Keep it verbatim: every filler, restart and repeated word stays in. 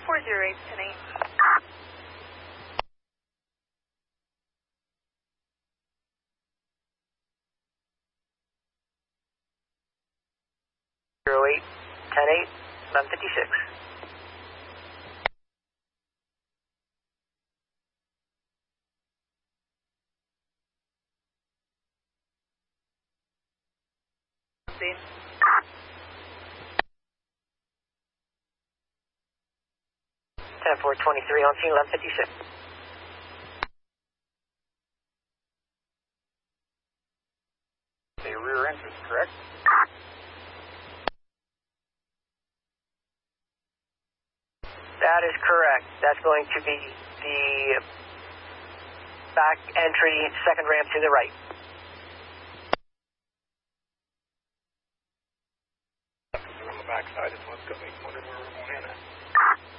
four zero eight, ten eight. zero eight, ten eight, eleven fifty-six. Speed. ten four twenty-three on scene, eleven fifty-six. The rear entrance, correct? That is correct. That's going to be the back entry, second ramp to the right. On the back side is what's coming.